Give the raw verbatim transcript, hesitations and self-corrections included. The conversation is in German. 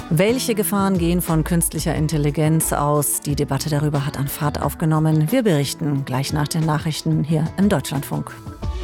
Welche Gefahren gehen von künstlicher Intelligenz aus? Die Debatte darüber hat an Fahrt aufgenommen. Wir berichten gleich nach den Nachrichten hier im Deutschlandfunk.